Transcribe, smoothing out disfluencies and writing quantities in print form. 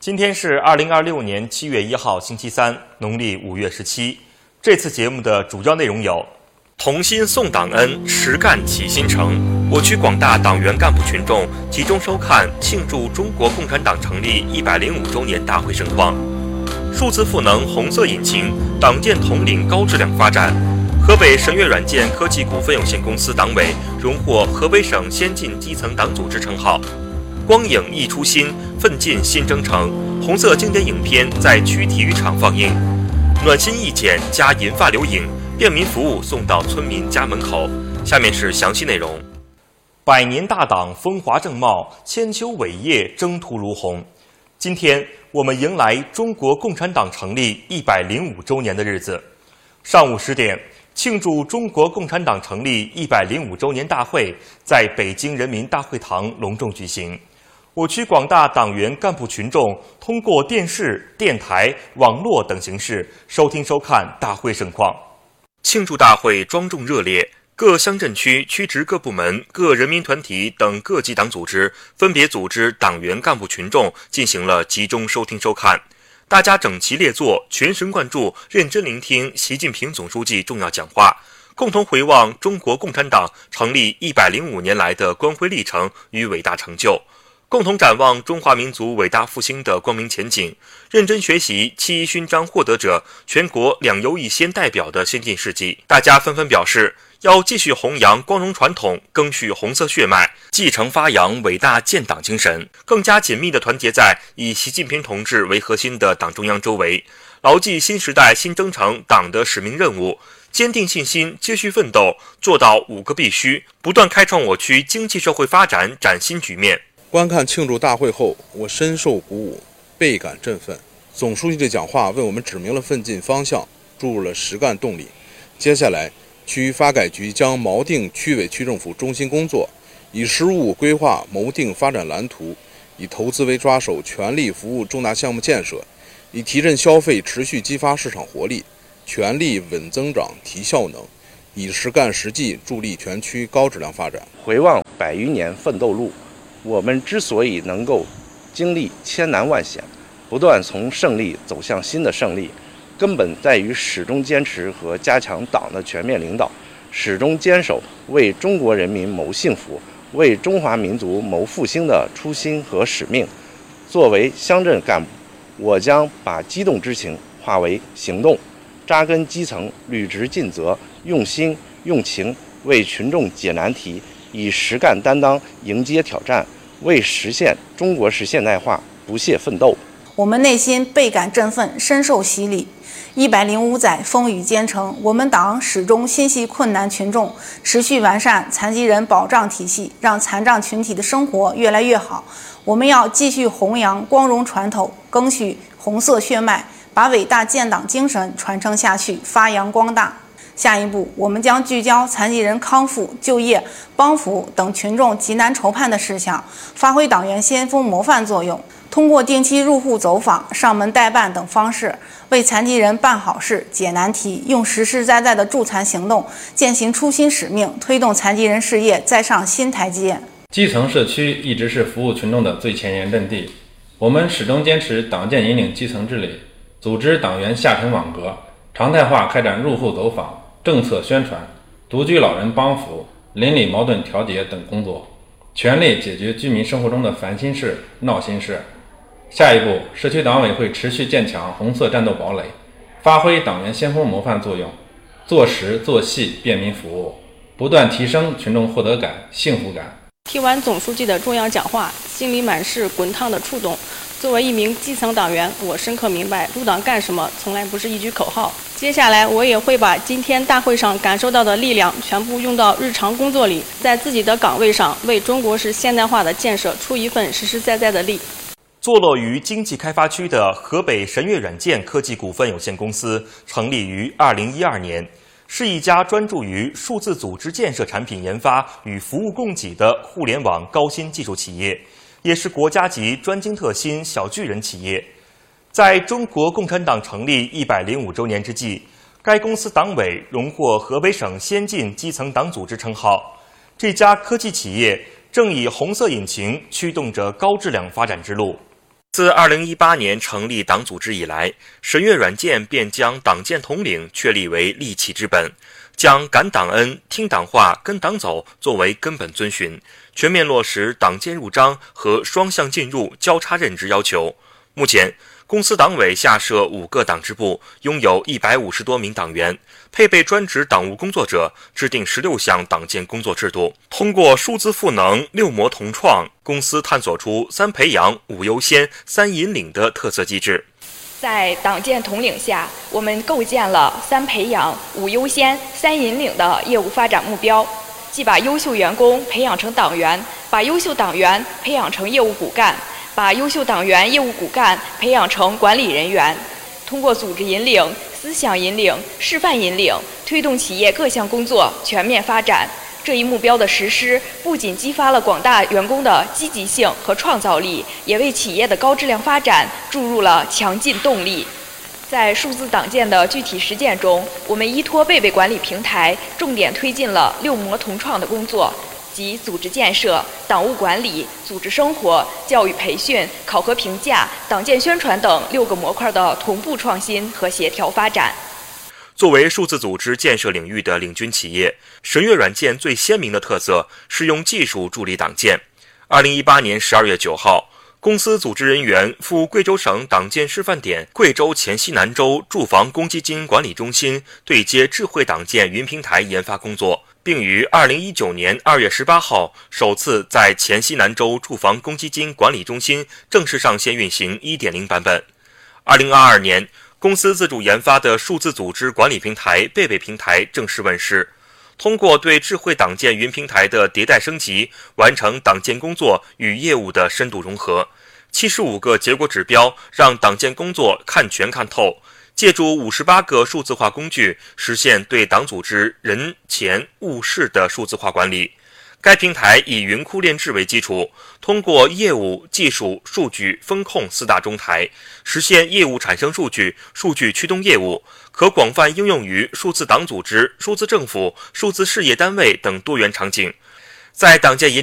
今天是2026年7月1号，星期三，农历5月17。这次节目的主要内容有：同心送党恩，实干启新城。我区广大党员干部群众集中收看庆祝中国共产党成立105周年大会盛况。数字赋能红色引擎，党建统领高质量发展。河北神悦软件科技股份有限公司党委荣获河北省先进基层党组织称号。光影忆初心，奋进新征程。红色经典影片在区体育场放映，暖心义剪加银发留影，便民服务送到村民家门口。下面是详细内容。百年大党风华正茂，千秋伟业征途如虹。今天我们迎来中国共产党成立105周年的日子。上午10点，庆祝中国共产党成立105周年大会在北京人民大会堂隆重举行。我区广大党员干部群众通过电视、电台、网络等形式收听收看大会盛况。庆祝大会庄重热烈，各乡镇区、区直各部门、各人民团体等各级党组织分别组织党员干部群众进行了集中收听收看。大家整齐列坐，全神贯注，认真聆听习近平总书记重要讲话，共同回望中国共产党成立105年来的光辉历程与伟大成就，共同展望中华民族伟大复兴的光明前景，认真学习七一勋章获得者、全国两优一先代表的先进事迹。大家纷纷表示，要继续弘扬光荣传统，赓续红色血脉，继承发扬伟大建党精神，更加紧密地团结在以习近平同志为核心的党中央周围，牢记新时代新征程党的使命任务，坚定信心，接续奋斗，做到5个必须，不断开创我区经济社会发展崭新局面。 观看庆祝大会后，我深受鼓舞，倍感振奋。总书记的讲话为我们指明了奋进方向，注入了实干动力。接下来，区发改局将锚定区委区政府中心工作，以实务规划谋定发展蓝图，以投资为抓手，全力服务重大项目建设，以提振消费持续激发市场活力，全力稳增长提效能，以实干实际助力全区高质量发展。 回望100余年奋斗路，我们之所以能够经历千难万险，不断从胜利走向新的胜利，根本在于始终坚持和加强党的全面领导，始终坚守为中国人民谋幸福、为中华民族谋复兴的初心和使命。作为乡镇干部，我将把激动之情化为行动，扎根基层，履职尽责，用心用情为群众解难题，以实干担当迎接挑战，为实现中国式现代化不懈奋斗。 我们内心倍感振奋，深受洗礼。105载风雨兼程，我们党始终心系困难群众，持续完善残疾人保障体系，让残障群体的生活越来越好。我们要继续弘扬光荣传统，赓续红色血脉，把伟大建党精神传承下去，发扬光大。下一步，我们将聚焦残疾人康复、就业、帮扶等群众急难愁盼的事项，发挥党员先锋模范作用，通过定期入户走访、上门代办等方式，为残疾人办好事、解难题，用实实在在的助残行动践行初心使命，推动残疾人事业再上新台阶。 基层社区一直是服务群众的最前沿阵地，我们始终坚持党建引领基层治理，组织党员下沉网格，常态化开展入户走访、政策宣传、独居老人帮扶、邻里矛盾调解等工作，全力解决居民生活中的烦心事、闹心事。下一步，社区党委会持续建强红色战斗堡垒，发挥党员先锋模范作用，做实做细便民服务，不断提升群众获得感、幸福感。 听完总书记的重要讲话，心里满是滚烫的触动。作为一名基层党员，我深刻明白入党干什么从来不是一句口号。接下来我也会把今天大会上感受到的力量全部用到日常工作里，在自己的岗位上为中国式现代化的建设出一份实实在在的力。 坐落于经济开发区的河北神悦软件科技股份有限公司成立于2012年，是一家专注于数字组织建设产品研发与服务供给的互联网高新技术企业，也是国家级专精特新小巨人企业。在中国共产党成立105周年之际，该公司党委荣获河北省先进基层党组织称号。这家科技企业正以红色引擎驱动着高质量发展之路。 自2018年成立党组织以来，神悦软件便将党建统领确立为立起之本，将感党恩、听党话、跟党走作为根本遵循，全面落实党建入章和双向进入交叉任职要求。目前，公司党委下设5个党支部，拥有150多名党员，配备专职党务工作者，制定16项党建工作制度。通过数字赋能、6模同创，公司探索出3培养、5优先、3引领的特色机制。 在党建统领下，我们构建了3培养、5优先、3引领的业务发展目标，即把优秀员工培养成党员，把优秀党员培养成业务骨干，把优秀党员、业务骨干培养成管理人员。通过组织引领、思想引领、示范引领，推动企业各项工作全面发展。这一目标的实施，不仅激发了广大员工的积极性和创造力，也为企业的高质量发展注入了强劲动力。在数字党建的具体实践中，我们依托贝贝管理平台，重点推进了6模同创的工作，即组织建设、党务管理、组织生活、教育培训、考核评价、党建宣传等6个模块的同步创新和协调发展。 作为数字组织建设领域的领军企业，神悦软件最鲜明的特色是用技术助力党建。2018年12月9号，公司组织人员赴贵州省党建示范点贵州黔西南州住房公积金管理中心对接智慧党建云平台研发工作，并于2019年2月18号首次在黔西南州住房公积金管理中心正式上线运行 1.0 版本。2022年，公司自主研发的数字组织管理平台贝贝平台正式问世。通过对智慧党建云平台的迭代升级，完成党建工作与业务的深度融合。75个结果指标让党建工作看全看透，借助58个数字化工具，实现对党组织人、钱、物、事的数字化管理。该平台以云库链制为基础，通过业务、技术、数据、风控4大中台，实现业务产生数据，数据驱动业务，可广泛应用于数字党组织、数字政府、数字事业单位等多元场景。在党建